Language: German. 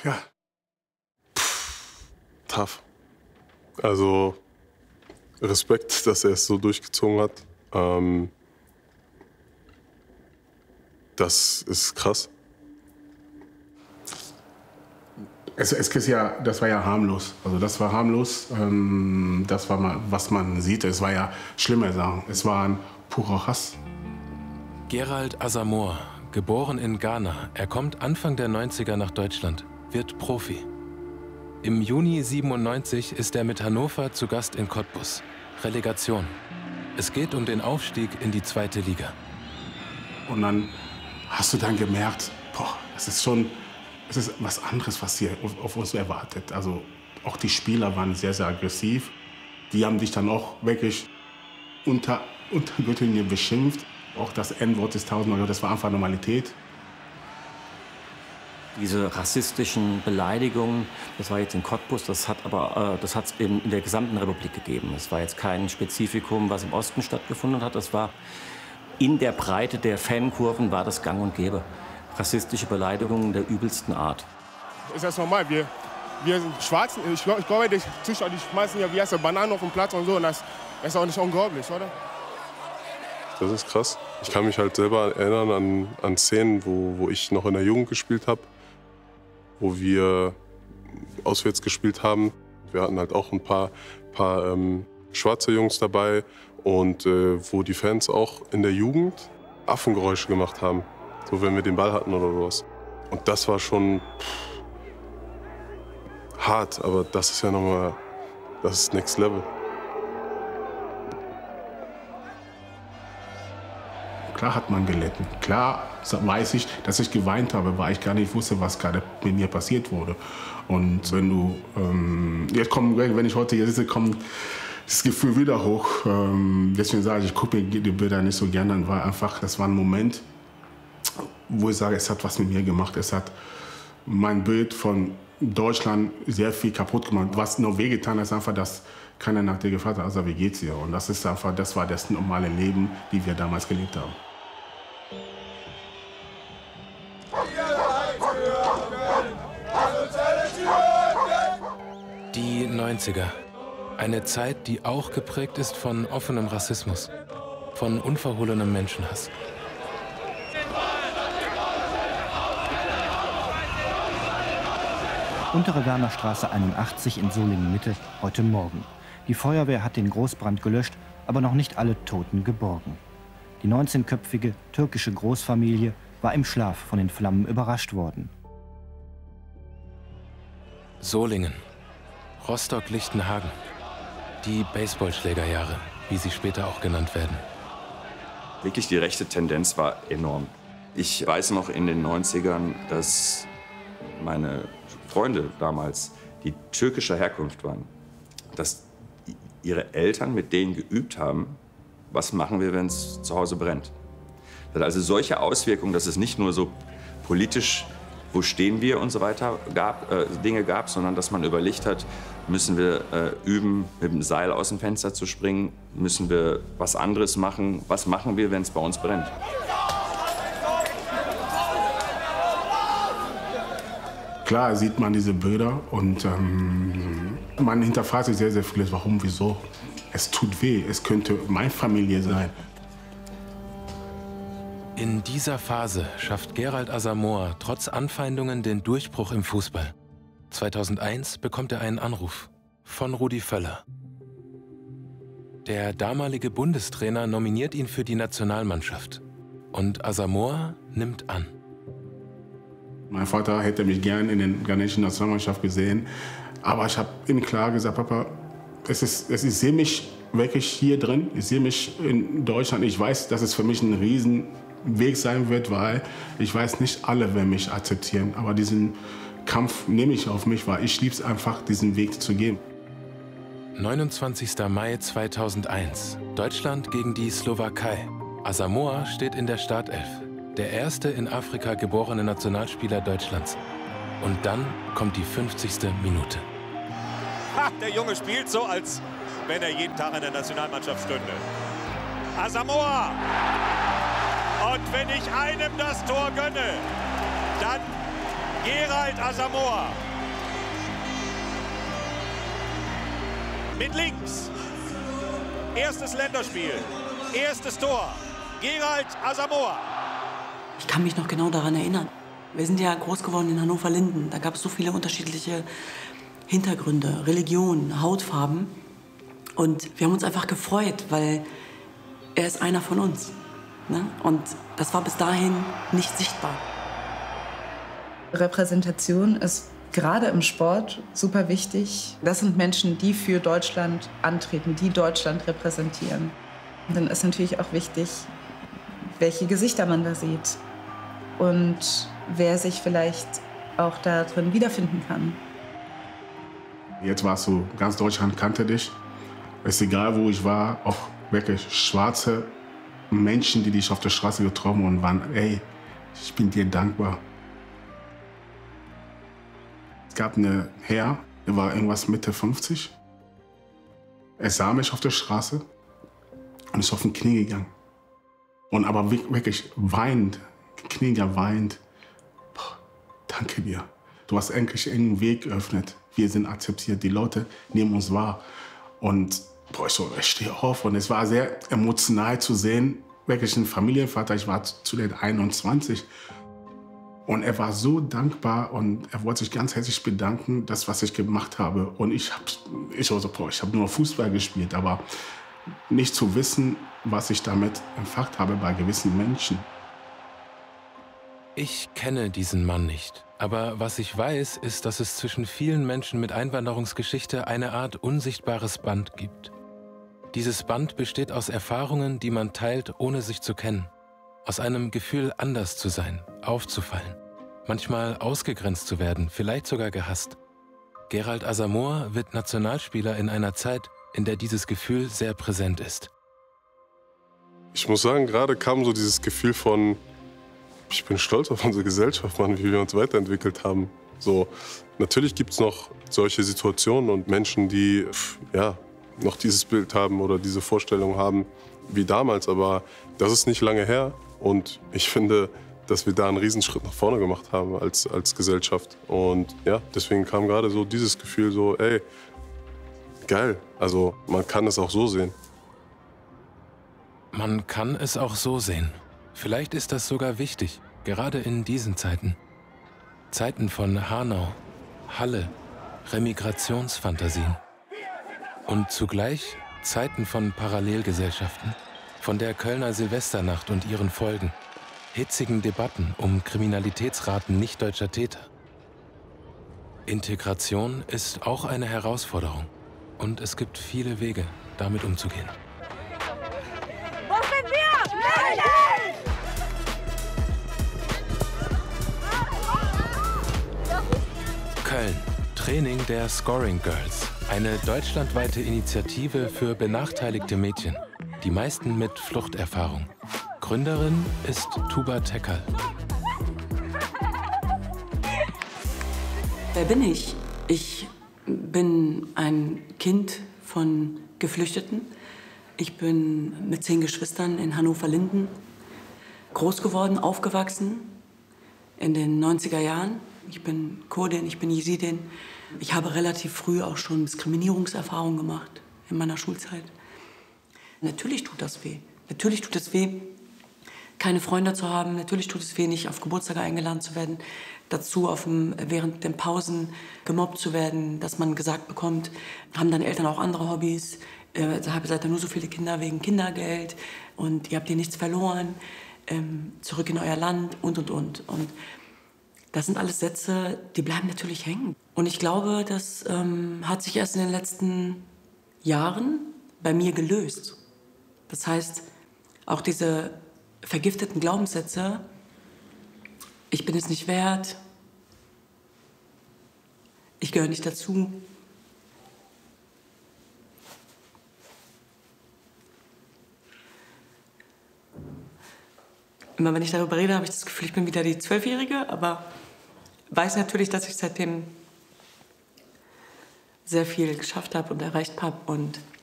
Ja. Tough. Also Respekt, dass er es so durchgezogen hat. Das ist krass. Das war ja harmlos. Also das war harmlos. Das war mal, was man sieht. Es war ja schlimme Sachen. Es war ein purer Hass. Gerald Asamoah, geboren in Ghana. Er kommt Anfang der 90er nach Deutschland, wird Profi. Im Juni 97 ist er mit Hannover zu Gast in Cottbus. Relegation. Es geht um den Aufstieg in die 2. Liga. Und dann hast du dann gemerkt, boah, es ist was anderes, was hier auf uns erwartet. Also auch die Spieler waren sehr, sehr aggressiv. Die haben dich dann auch wirklich unter Gürtellinie beschimpft. Auch das N-Wort ist tausendmal, das war einfach Normalität. Diese rassistischen Beleidigungen, das war jetzt in Cottbus, das hat es in der gesamten Republik gegeben. Das war jetzt kein Spezifikum, was im Osten stattgefunden hat. Das war in der Breite der Fankurven war das gang und gäbe. Rassistische Beleidigungen der übelsten Art. Ist das normal? Wir sind Schwarzen. Ich glaube, die Zuschauer, die schmeißen ja wie heißt Bananen auf den Platz und so. Und das ist auch nicht unglaublich, oder? Das ist krass. Ich kann mich halt selber erinnern an Szenen, wo ich noch in der Jugend gespielt habe, wo wir auswärts gespielt haben. Wir hatten halt auch ein paar schwarze Jungs dabei und wo die Fans auch in der Jugend Affengeräusche gemacht haben, so wenn wir den Ball hatten oder sowas. Und das war schon hart, aber das ist ja nochmal, das ist Next Level. Klar hat man gelitten. Klar weiß ich, dass ich geweint habe, weil ich gar nicht wusste, was gerade mit mir passiert wurde. Und wenn du, wenn ich heute hier sitze, kommt das Gefühl wieder hoch. Deswegen sage ich gucke mir die Bilder nicht so gerne an, weil einfach, das war ein Moment, wo ich sage, es hat was mit mir gemacht. Es hat mein Bild von Deutschland sehr viel kaputt gemacht. Was nur wehgetan hat, ist einfach, dass keiner nach dir gefragt hat, also wie geht's dir? Und das ist einfach, das war das normale Leben, die wir damals gelebt haben. Die 90er. Eine Zeit, die auch geprägt ist von offenem Rassismus, von unverhohlenem Menschenhass. Untere Wernerstraße 81 in Solingen-Mitte, heute Morgen. Die Feuerwehr hat den Großbrand gelöscht, aber noch nicht alle Toten geborgen. Die 19-köpfige türkische Großfamilie war im Schlaf von den Flammen überrascht worden. Solingen, Rostock-Lichtenhagen, die Baseballschlägerjahre, wie sie später auch genannt werden. Wirklich, die rechte Tendenz war enorm. Ich weiß noch in den 90ern, dass meine Freunde damals, die türkischer Herkunft waren, dass ihre Eltern mit denen geübt haben, was machen wir, wenn es zu Hause brennt. Das hat also solche Auswirkungen, dass es nicht nur so politisch, wo stehen wir und so weiter, Dinge gab, sondern dass man überlegt hat, müssen wir üben, mit dem Seil aus dem Fenster zu springen, müssen wir was anderes machen, was machen wir, wenn es bei uns brennt. Klar sieht man diese Bilder und man hinterfragt sich sehr, sehr vieles. Warum, wieso? Es tut weh, es könnte meine Familie sein. In dieser Phase schafft Gerald Asamoah trotz Anfeindungen den Durchbruch im Fußball. 2001 bekommt er einen Anruf von Rudi Völler. Der damalige Bundestrainer nominiert ihn für die Nationalmannschaft. Und Asamoah nimmt an. Mein Vater hätte mich gern in der ghanaischen Nationalmannschaft gesehen. Aber ich habe ihm klar gesagt, Papa, ich sehe mich wirklich hier drin. Ich sehe mich in Deutschland. Ich weiß, dass es für mich ein Riesenweg sein wird, weil ich weiß, nicht alle werden mich akzeptieren. Aber diesen Kampf nehme ich auf mich, weil ich liebe es einfach, diesen Weg zu gehen. 29. Mai 2001. Deutschland gegen die Slowakei. Asamoah steht in der Startelf. Der erste in Afrika geborene Nationalspieler Deutschlands. Und dann kommt die 50. Minute. Ha, der Junge spielt so, als wenn er jeden Tag in der Nationalmannschaft stünde. Asamoah! Und wenn ich einem das Tor gönne, dann Gerald Asamoah. Mit links. Erstes Länderspiel. Erstes Tor. Gerald Asamoah. Ich kann mich noch genau daran erinnern. Wir sind ja groß geworden in Hannover-Linden. Da gab es so viele unterschiedliche Hintergründe, Religionen, Hautfarben. Und wir haben uns einfach gefreut, weil er ist einer von uns. Ne? Und das war bis dahin nicht sichtbar. Repräsentation ist gerade im Sport super wichtig. Das sind Menschen, die für Deutschland antreten, die Deutschland repräsentieren. Und dann ist natürlich auch wichtig, welche Gesichter man da sieht und wer sich vielleicht auch da drin wiederfinden kann. Jetzt warst du, ganz Deutschland kannte dich. Es ist egal, wo ich war, auch wirklich schwarze Menschen, die dich auf der Straße getroffen und waren, ey, ich bin dir dankbar. Es gab einen Herr, der war irgendwas Mitte 50. Er sah mich auf der Straße und ist auf den Knie gegangen. Und aber wirklich weinend, Kniger weint. Boah, danke dir. Du hast endlich einen Weg geöffnet. Wir sind akzeptiert, die Leute nehmen uns wahr. Und boah, ich stehe auf und es war sehr emotional zu sehen. Wirklich ein Familienvater, ich war zu den 21. Und er war so dankbar und er wollte sich ganz herzlich bedanken, das, was ich gemacht habe. Und ich habe nur Fußball gespielt, aber nicht zu wissen, was ich damit empfacht habe bei gewissen Menschen. Ich kenne diesen Mann nicht. Aber was ich weiß, ist, dass es zwischen vielen Menschen mit Einwanderungsgeschichte eine Art unsichtbares Band gibt. Dieses Band besteht aus Erfahrungen, die man teilt, ohne sich zu kennen. Aus einem Gefühl, anders zu sein, aufzufallen, manchmal ausgegrenzt zu werden, vielleicht sogar gehasst. Gerald Asamoah wird Nationalspieler in einer Zeit, in der dieses Gefühl sehr präsent ist. Ich muss sagen, gerade kam so dieses Gefühl von, ich bin stolz auf unsere Gesellschaft, Mann, wie wir uns weiterentwickelt haben. So, natürlich gibt es noch solche Situationen und Menschen, die ja, noch dieses Bild haben oder diese Vorstellung haben wie damals, aber das ist nicht lange her. Und ich finde, dass wir da einen Riesenschritt nach vorne gemacht haben als Gesellschaft. Und ja, deswegen kam gerade so dieses Gefühl so, ey, geil. Also man kann es auch so sehen. Man kann es auch so sehen. Vielleicht ist das sogar wichtig, gerade in diesen Zeiten. Zeiten von Hanau, Halle, Remigrationsfantasien. Und zugleich Zeiten von Parallelgesellschaften. Von der Kölner Silvesternacht und ihren Folgen, hitzigen Debatten um Kriminalitätsraten nicht-deutscher Täter. Integration ist auch eine Herausforderung und es gibt viele Wege, damit umzugehen. Wo sind wir? Melden! Köln, Training der Scoring Girls, eine deutschlandweite Initiative für benachteiligte Mädchen. Die meisten mit Fluchterfahrung. Gründerin ist Tuba Tekal. Wer bin ich? Ich bin ein Kind von Geflüchteten. Ich bin mit 10 Geschwistern in Hannover-Linden groß geworden, aufgewachsen in den 90er Jahren. Ich bin Kurdin, ich bin Jesidin. Ich habe relativ früh auch schon Diskriminierungserfahrungen gemacht in meiner Schulzeit. Natürlich tut das weh. Natürlich tut es weh, keine Freunde zu haben. Natürlich tut es weh, nicht auf Geburtstage eingeladen zu werden. Dazu während den Pausen gemobbt zu werden, dass man gesagt bekommt, haben deine Eltern auch andere Hobbys? Seid ihr nur so viele Kinder wegen Kindergeld? Und ihr habt hier nichts verloren? Zurück in euer Land und. Und das sind alles Sätze, die bleiben natürlich hängen. Und ich glaube, das hat sich erst in den letzten Jahren bei mir gelöst. Das heißt, auch diese vergifteten Glaubenssätze, ich bin es nicht wert, ich gehöre nicht dazu. Immer wenn ich darüber rede, habe ich das Gefühl, ich bin wieder die 12-Jährige, aber weiß natürlich, dass ich seitdem sehr viel geschafft habe und erreicht habe und